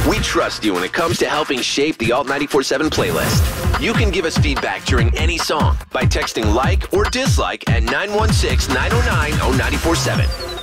We trust you when it comes to helping shape the Alt 94.7 playlist. You can give us feedback during any song by texting like or dislike at 916-909-0947.